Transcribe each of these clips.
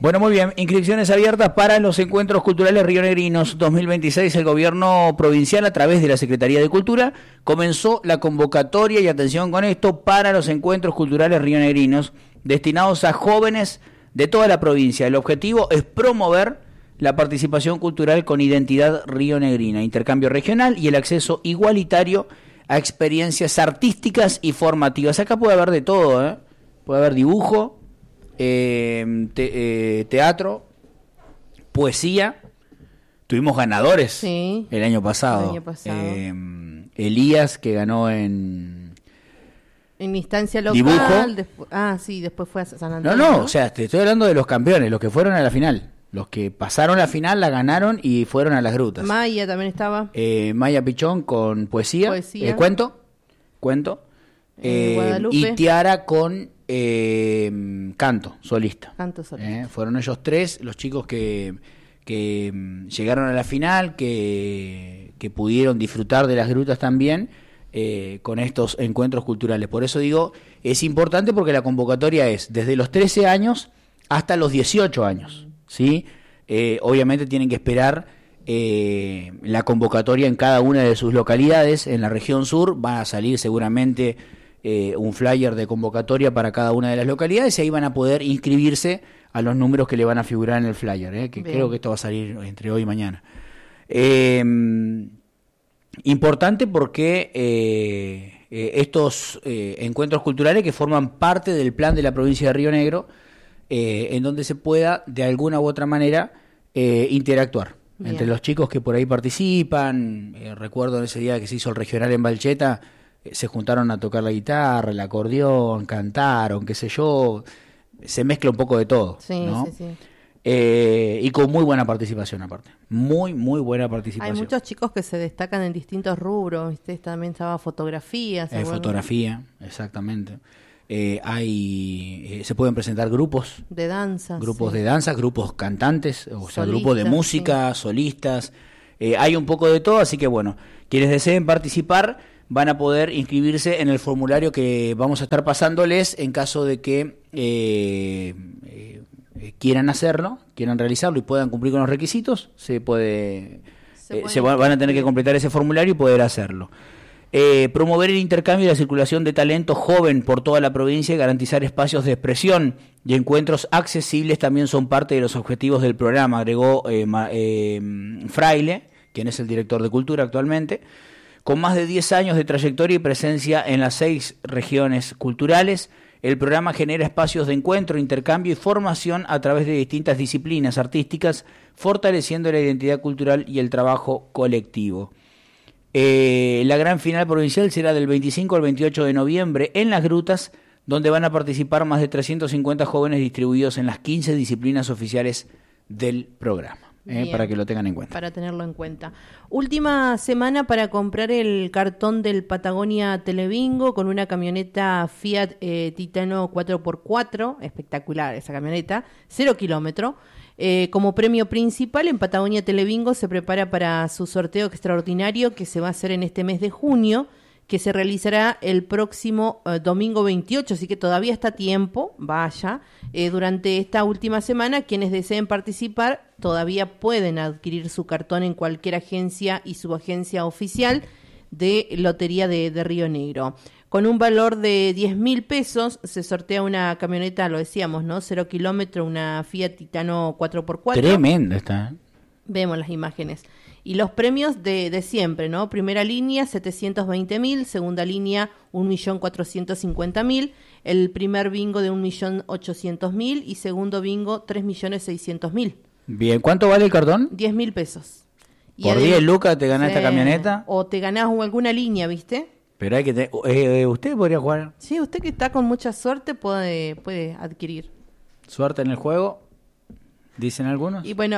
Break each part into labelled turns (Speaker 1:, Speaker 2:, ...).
Speaker 1: Bueno, muy bien. Inscripciones abiertas para los encuentros culturales rionegrinos 2026. El gobierno provincial, a través de la Secretaría de Cultura, comenzó la convocatoria, y atención con esto, para los encuentros culturales rionegrinos destinados a jóvenes de toda la provincia. El objetivo es promover la participación cultural con identidad rionegrina, intercambio regional y el acceso igualitario a experiencias artísticas y formativas. Acá puede haber de todo, ¿eh? Puede haber dibujo, teatro, poesía. Tuvimos ganadores el año pasado. Elías, que ganó en
Speaker 2: instancia local.
Speaker 1: Dibujo.
Speaker 2: Después fue a San Antonio.
Speaker 1: No, o sea, te estoy hablando de los campeones, los que fueron a la final. Los que pasaron la final la ganaron y fueron a las grutas.
Speaker 2: Maya también estaba.
Speaker 1: Maya Pichón con poesía. Cuento. Y Tiara con canto solista. Fueron ellos tres los chicos que llegaron a la final, que pudieron disfrutar de las grutas también con estos encuentros culturales. Por eso digo, es importante porque la convocatoria es desde los 13 años hasta los 18 años. ¿Sí? Obviamente tienen que esperar la convocatoria en cada una de sus localidades. En la región sur va a salir seguramente un flyer de convocatoria para cada una de las localidades, y ahí van a poder inscribirse a los números que le van a figurar en el flyer, que creo que esto va a salir entre hoy y mañana. Importante porque estos encuentros culturales que forman parte del plan de la provincia de Río Negro, en donde se pueda de alguna u otra manera interactuar entre los chicos que por ahí participan. Recuerdo en ese día que se hizo el regional en Balcheta, se juntaron a tocar la guitarra, el acordeón, cantaron, qué sé yo, se mezcla un poco de todo, ¿no? Y con muy buena participación aparte, muy buena participación.
Speaker 2: Hay muchos chicos que se destacan en distintos rubros, ¿viste? También estaba fotografía.
Speaker 1: Fotografía, exactamente. Se pueden presentar grupos
Speaker 2: de danza,
Speaker 1: grupos cantantes, o sea, grupos de música, solistas. Hay un poco de todo, así que bueno, quienes deseen participar van a poder inscribirse en el formulario que vamos a estar pasándoles en caso de que quieran hacerlo, quieran realizarlo y puedan cumplir con los requisitos. Van a tener que completar ese formulario y poder hacerlo. Promover el intercambio y la circulación de talento joven por toda la provincia y garantizar espacios de expresión y encuentros accesibles también son parte de los objetivos del programa, agregó Fraile, quien es el director de Cultura actualmente. Con más de 10 años de trayectoria y presencia en las 6 regiones culturales, el programa genera espacios de encuentro, intercambio y formación a través de distintas disciplinas artísticas, fortaleciendo la identidad cultural y el trabajo colectivo. La gran final provincial será del 25 al 28 de noviembre en Las Grutas, donde van a participar más de 350 jóvenes distribuidos en las 15 disciplinas oficiales del programa. Para que lo tengan en cuenta.
Speaker 2: Para tenerlo en cuenta. Última semana para comprar el cartón del Patagonia Telebingo con una camioneta Fiat Titano 4x4, espectacular esa camioneta, 0 kilómetro. Como premio principal, en Patagonia Telebingo se prepara para su sorteo extraordinario que se va a hacer en este mes de junio, que se realizará el próximo domingo 28, así que todavía está a tiempo, vaya. Durante esta última semana, quienes deseen participar todavía pueden adquirir su cartón en cualquier agencia y subagencia oficial de Lotería de Río Negro. Con un valor de 10.000 pesos se sortea una camioneta, lo decíamos, ¿no? 0 kilómetro, una Fiat Titano 4x4.
Speaker 1: Tremenda está.
Speaker 2: Vemos las imágenes. Y los premios de siempre, ¿no? Primera línea, 720.000. Segunda línea, 1.450.000. El primer bingo de 1.800.000. Y segundo bingo, 3.600.000.
Speaker 1: Bien, ¿cuánto vale el cartón?
Speaker 2: 10.000 pesos.
Speaker 1: Por 10 lucas te ganás esta camioneta.
Speaker 2: O te ganás alguna línea, ¿viste?
Speaker 1: Pero hay que usted podría jugar.
Speaker 2: Sí, usted que está con mucha suerte puede adquirir.
Speaker 1: Suerte en el juego, dicen algunos.
Speaker 2: Y bueno,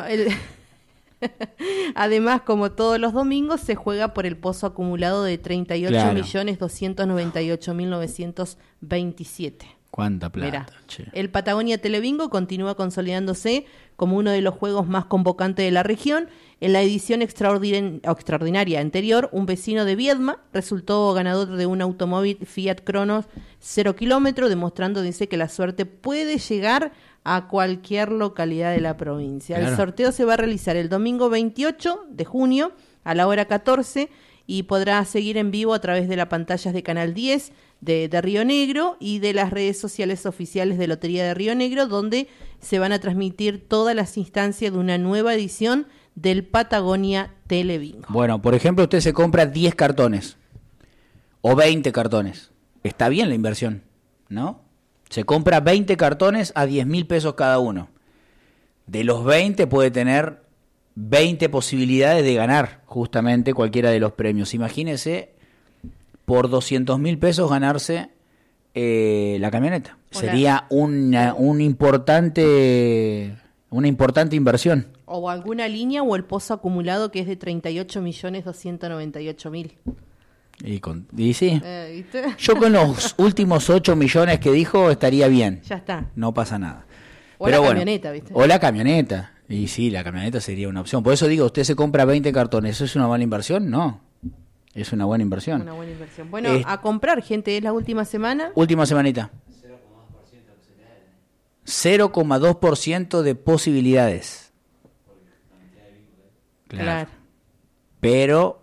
Speaker 2: además, como todos los domingos, se juega por el pozo acumulado de 38.298.927.
Speaker 1: ¿Cuánta plata?
Speaker 2: Mirá,
Speaker 1: Che.
Speaker 2: el Patagonia Telebingo continúa consolidándose como uno de los juegos más convocantes de la región. En la edición extraordinaria anterior, un vecino de Viedma resultó ganador de un automóvil Fiat Cronos 0 kilómetro, demostrando, dice, que la suerte puede llegar a cualquier localidad de la provincia.
Speaker 1: Claro.
Speaker 2: El sorteo se va a realizar el domingo 28 de junio a la hora 14 y podrá seguir en vivo a través de las pantallas de Canal 10 de Río Negro y de las redes sociales oficiales de Lotería de Río Negro, donde se van a transmitir todas las instancias de una nueva edición del Patagonia Telebingo.
Speaker 1: Bueno, por ejemplo, usted se compra 10 cartones o 20 cartones. Está bien la inversión, ¿no? Se compra 20 cartones a 10.000 pesos cada uno. De los 20 puede tener 20 posibilidades de ganar justamente cualquiera de los premios. Imagínese por 200.000 pesos ganarse la camioneta.
Speaker 2: Hola.
Speaker 1: Sería una importante inversión.
Speaker 2: O alguna línea o el pozo acumulado que es de 38.298.000.
Speaker 1: Y sí,
Speaker 2: ¿Viste?
Speaker 1: yo con los últimos 8 millones que dijo estaría bien.
Speaker 2: Ya está.
Speaker 1: No pasa nada.
Speaker 2: O
Speaker 1: Pero
Speaker 2: la
Speaker 1: bueno,
Speaker 2: camioneta, ¿viste?
Speaker 1: o la camioneta. Y sí, la camioneta sería una opción. Por eso digo, usted se compra 20 cartones. ¿Eso es una mala inversión? No. Es una buena inversión.
Speaker 2: Una buena inversión. Bueno, a comprar, gente, es la última semana.
Speaker 1: Última semanita. 0,2% de posibilidades.
Speaker 2: Claro.
Speaker 1: Pero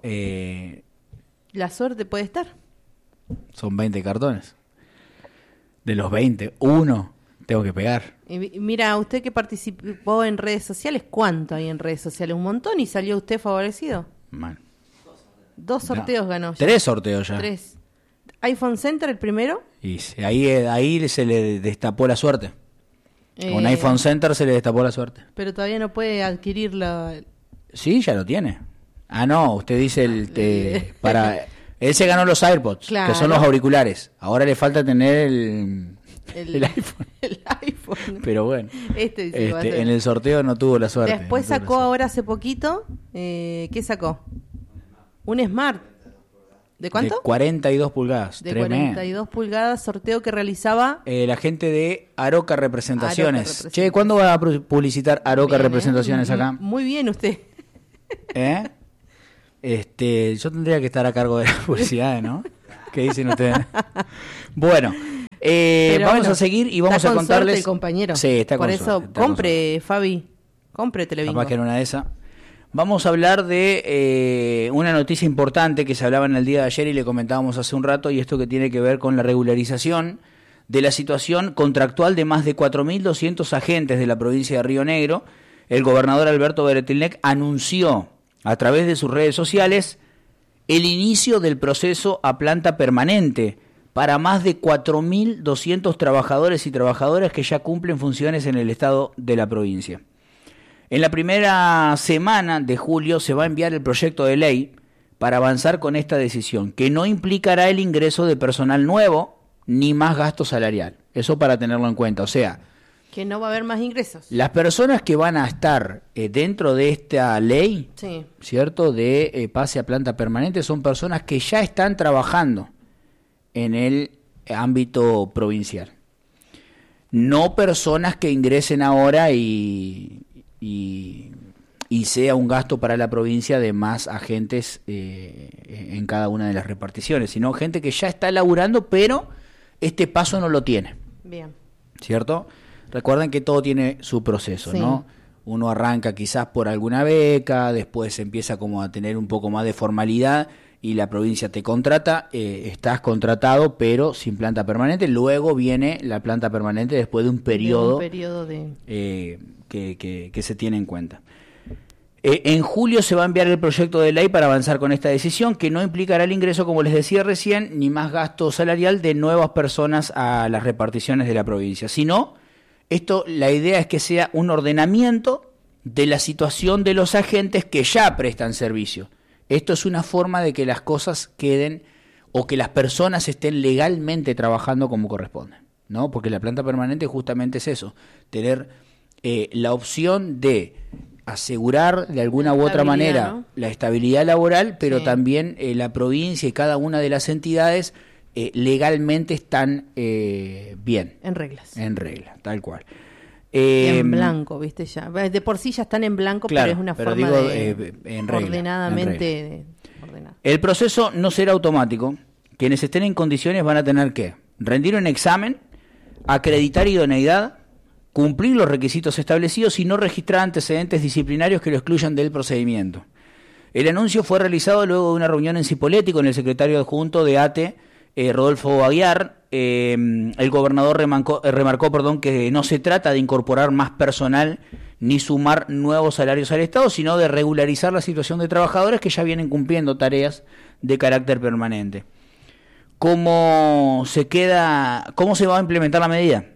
Speaker 2: La suerte puede estar.
Speaker 1: son 20 cartones. De los 20, uno tengo que pegar.
Speaker 2: Y mira, usted que participó en redes sociales, ¿cuánto hay en redes sociales? Un montón, y salió usted favorecido.
Speaker 1: Man.
Speaker 2: 2 sorteos ganó.
Speaker 1: 3 sorteos ya.
Speaker 2: 3. iPhone Center el primero.
Speaker 1: Y ahí se le destapó la suerte. Con iPhone Center se le destapó la suerte.
Speaker 2: Pero todavía no puede adquirirlo.
Speaker 1: Sí, ya lo tiene. Ah, no, usted dice él se ganó los AirPods,
Speaker 2: Claro.
Speaker 1: que son los auriculares. Ahora le falta tener el iPhone.
Speaker 2: El iPhone.
Speaker 1: Pero bueno,
Speaker 2: Este dice que va a ser.
Speaker 1: en el sorteo no tuvo la suerte.
Speaker 2: Después
Speaker 1: no tuvo la
Speaker 2: sacó
Speaker 1: suerte.
Speaker 2: ahora hace poquito, ¿qué sacó? Un Smart. ¿De cuánto?
Speaker 1: De 42 pulgadas.
Speaker 2: De
Speaker 1: Tremendo.
Speaker 2: 42 pulgadas, sorteo que realizaba.
Speaker 1: La gente de Aroca Representaciones.
Speaker 2: Aroca Representaciones.
Speaker 1: Che, ¿cuándo va a publicitar Aroca
Speaker 2: Bien,
Speaker 1: Representaciones acá?
Speaker 2: Muy bien usted.
Speaker 1: ¿Eh? Yo tendría que estar a cargo de la publicidad, ¿no? ¿Qué dicen ustedes? Bueno,
Speaker 2: Pero
Speaker 1: vamos
Speaker 2: bueno,
Speaker 1: a seguir y vamos
Speaker 2: está
Speaker 1: a
Speaker 2: con
Speaker 1: contarles.
Speaker 2: suerte el compañero.
Speaker 1: Sí, está
Speaker 2: Por
Speaker 1: con
Speaker 2: eso,
Speaker 1: suerte, está con
Speaker 2: compre, Fabi. Compre
Speaker 1: suerte.
Speaker 2: Telebingo.
Speaker 1: Capaz que en una de esas. Vamos a hablar de una noticia importante que se hablaba en el día de ayer y le comentábamos hace un rato, y esto que tiene que ver con la regularización de la situación contractual de más de 4.200 agentes de la provincia de Río Negro. El gobernador Alberto Beretilnec anunció a través de sus redes sociales el inicio del proceso a planta permanente para más de 4.200 trabajadores y trabajadoras que ya cumplen funciones en el estado de la provincia. En la primera semana de julio se va a enviar el proyecto de ley para avanzar con esta decisión, que no implicará el ingreso de personal nuevo ni más gasto salarial. Eso para tenerlo en cuenta. O sea,
Speaker 2: Que no va a haber más ingresos.
Speaker 1: las personas que van a estar dentro de esta ley,
Speaker 2: Sí.
Speaker 1: ¿cierto?, de pase a planta permanente, son personas que ya están trabajando en el ámbito provincial. No personas que ingresen ahora y sea un gasto para la provincia de más agentes en cada una de las reparticiones, sino gente que ya está laburando, pero este paso no lo tiene,
Speaker 2: Bien.
Speaker 1: ¿cierto? Recuerden que todo tiene su proceso,
Speaker 2: Sí.
Speaker 1: ¿no? Uno arranca quizás por alguna beca, después empieza como a tener un poco más de formalidad y la provincia te contrata, estás contratado pero sin planta permanente, luego viene la planta permanente después de un periodo, que se tiene en cuenta. En julio se va a enviar el proyecto de ley para avanzar con esta decisión, que no implicará el ingreso, como les decía recién, ni más gasto salarial de nuevas personas a las reparticiones de la provincia, sino la idea es que sea un ordenamiento de la situación de los agentes que ya prestan servicio. Esto es una forma de que las cosas queden o que las personas estén legalmente trabajando como corresponde, ¿no? Porque la planta permanente justamente es eso, tener la opción de asegurar de alguna u otra manera,
Speaker 2: ¿no?,
Speaker 1: la estabilidad laboral, pero
Speaker 2: sí,
Speaker 1: también la provincia y cada una de las entidades legalmente están bien.
Speaker 2: En reglas.
Speaker 1: En regla, tal cual.
Speaker 2: En blanco, viste ya. De por sí ya están en blanco,
Speaker 1: claro,
Speaker 2: pero es una forma
Speaker 1: en regla,
Speaker 2: ordenadamente ordenada.
Speaker 1: El proceso no será automático. Quienes estén en condiciones van a tener que rendir un examen, acreditar idoneidad, cumplir los requisitos establecidos y no registrar antecedentes disciplinarios que lo excluyan del procedimiento. El anuncio fue realizado luego de una reunión en Cipolletti con el secretario adjunto de ATE, Rodolfo Aguiar. El gobernador remarcó que no se trata de incorporar más personal ni sumar nuevos salarios al Estado, sino de regularizar la situación de trabajadores que ya vienen cumpliendo tareas de carácter permanente. ¿Cómo se va a implementar la medida?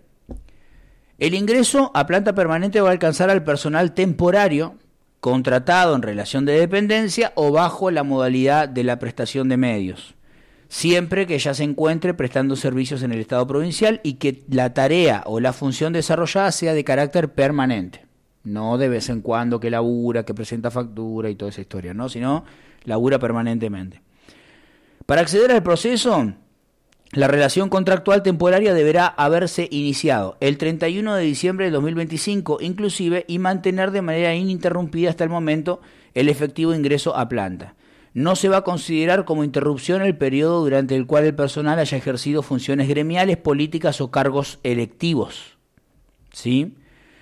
Speaker 1: El ingreso a planta permanente va a alcanzar al personal temporario contratado en relación de dependencia o bajo la modalidad de la prestación de medios, siempre que ya se encuentre prestando servicios en el Estado provincial y que la tarea o la función desarrollada sea de carácter permanente. No de vez en cuando que labura, que presenta factura y toda esa historia, ¿no? Sino labura permanentemente. Para acceder al proceso, la relación contractual temporaria deberá haberse iniciado el 31 de diciembre de 2025 inclusive y mantener de manera ininterrumpida hasta el momento el efectivo ingreso a planta. No se va a considerar como interrupción el periodo durante el cual el personal haya ejercido funciones gremiales, políticas o cargos electivos. ¿Sí?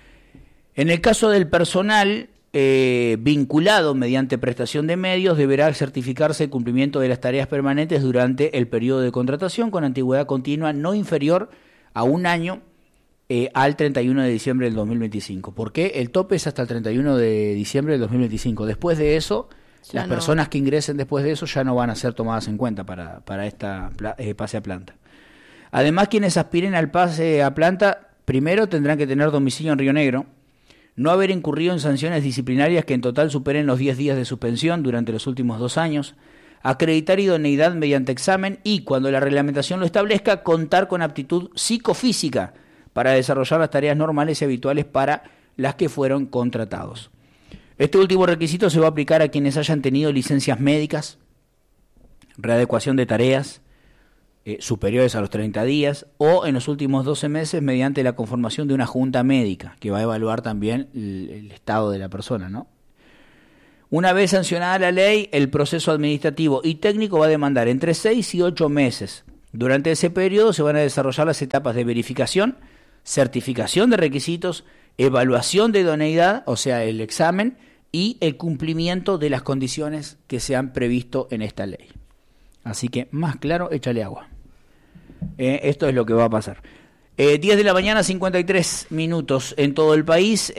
Speaker 1: En el caso del personal vinculado mediante prestación de medios, deberá certificarse el cumplimiento de las tareas permanentes durante el periodo de contratación con antigüedad continua no inferior a un año al 31 de diciembre del 2025. ¿Por qué? El tope es hasta el 31 de diciembre del 2025. Después de eso, las personas que ingresen después de eso ya no van a ser tomadas en cuenta para esta pase a planta. Además, quienes aspiren al pase a planta, primero tendrán que tener domicilio en Río Negro, no haber incurrido en sanciones disciplinarias que en total superen los 10 días de suspensión durante los últimos 2 años, acreditar idoneidad mediante examen y, cuando la reglamentación lo establezca, contar con aptitud psicofísica para desarrollar las tareas normales y habituales para las que fueron contratados. Este último requisito se va a aplicar a quienes hayan tenido licencias médicas, readecuación de tareas superiores a los 30 días o en los últimos 12 meses mediante la conformación de una junta médica que va a evaluar también el estado de la persona, ¿no? Una vez sancionada la ley, el proceso administrativo y técnico va a demandar entre 6 y 8 meses. Durante ese periodo se van a desarrollar las etapas de verificación, certificación de requisitos, evaluación de idoneidad, o sea, el examen, y el cumplimiento de las condiciones que se han previsto en esta ley. Así que, más claro, échale agua. Esto es lo que va a pasar. 10 de la mañana, 53 minutos en todo el país.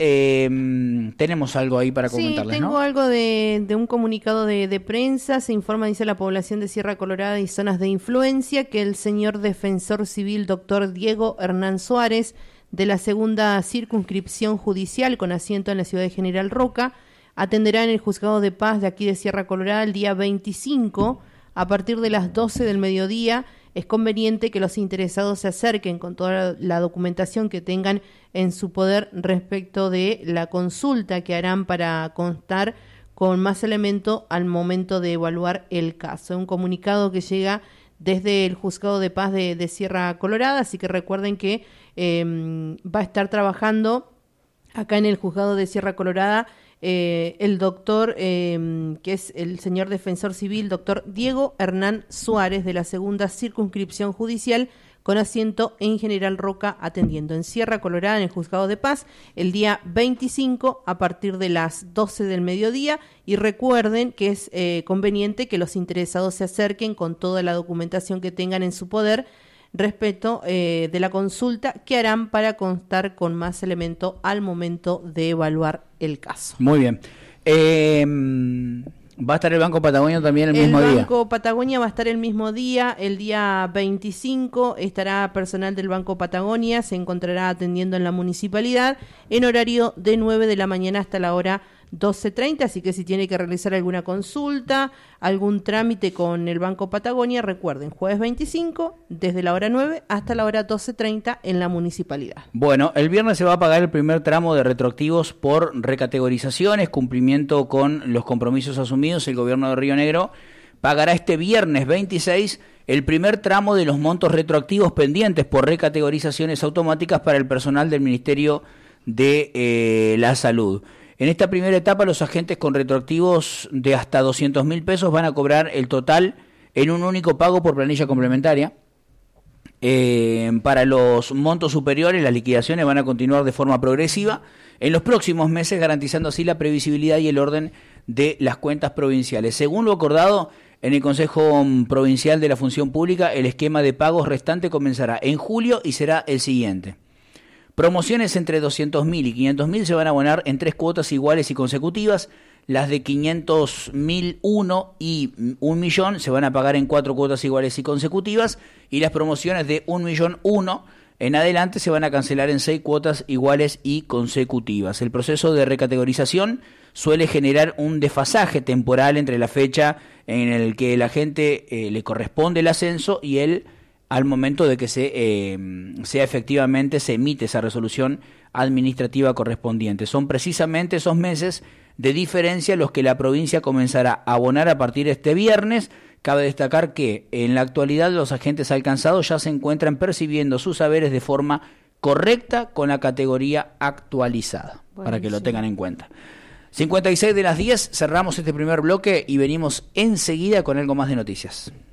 Speaker 1: Tenemos algo ahí para comentarles,
Speaker 2: sí, tengo
Speaker 1: ¿no?
Speaker 2: algo de un comunicado de prensa. Se informa, dice la población de Sierra Colorada y zonas de influencia, que el señor defensor civil, doctor Diego Hernán Suárez, de la segunda circunscripción judicial con asiento en la ciudad de General Roca, atenderá en el juzgado de paz de aquí de Sierra Colorada el día 25 a partir de las 12 del mediodía. Es conveniente que los interesados se acerquen con toda la documentación que tengan en su poder respecto de la consulta que harán para constar con más elemento al momento de evaluar el caso. Un comunicado que llega desde el Juzgado de Paz de Sierra Colorada, así que recuerden que va a estar trabajando acá en el Juzgado de Sierra Colorada el doctor, que es el señor defensor civil, doctor Diego Hernán Suárez, de la segunda circunscripción judicial, con asiento en General Roca, atendiendo en Sierra Colorada, en el Juzgado de Paz, el día 25 a partir de las 12 del mediodía. Y recuerden que es conveniente que los interesados se acerquen con toda la documentación que tengan en su poder respecto de la consulta que harán para constar con más elemento al momento de evaluar el caso.
Speaker 1: Muy bien. ¿Va a estar el Banco Patagonia también el mismo día?
Speaker 2: El Banco Patagonia va a estar el mismo día, el día 25 estará personal del Banco Patagonia, se encontrará atendiendo en la municipalidad en horario de 9 de la mañana hasta la hora 12:30, así que si tiene que realizar alguna consulta, algún trámite con el Banco Patagonia, recuerden, jueves 25, desde la hora 9 hasta la hora 12:30 en la municipalidad. Bueno, el viernes se va a pagar el primer tramo de retroactivos por recategorizaciones, cumplimiento con los compromisos asumidos. El gobierno de Río Negro pagará este viernes 26
Speaker 1: el primer tramo de los montos retroactivos pendientes por recategorizaciones automáticas para el personal del Ministerio de la Salud. En esta primera etapa, los agentes con retroactivos de hasta 200.000 pesos van a cobrar el total en un único pago por planilla complementaria. Para los montos superiores, las liquidaciones van a continuar de forma progresiva en los próximos meses, garantizando así la previsibilidad y el orden de las cuentas provinciales. Según lo acordado en el Consejo Provincial de la Función Pública, el esquema de pagos restante comenzará en julio y será el siguiente. Promociones entre 200.000 y 500.000 se van a abonar en 3 cuotas iguales y consecutivas. Las de 500.001 y 1.000.000 se van a pagar en 4 cuotas iguales y consecutivas. Y las promociones de 1.000.001 en adelante se van a cancelar en 6 cuotas iguales y consecutivas. El proceso de recategorización suele generar un desfasaje temporal entre la fecha en el que la gente le corresponde el ascenso y el al momento de que sea efectivamente se emite esa resolución administrativa correspondiente. Son precisamente esos meses de diferencia los que la provincia comenzará a abonar a partir de este viernes. Cabe destacar que en la actualidad los agentes alcanzados ya se encuentran percibiendo sus saberes de forma correcta con la categoría actualizada, para que lo tengan en cuenta. 56 de las 10, cerramos este primer bloque y venimos enseguida con algo más de noticias.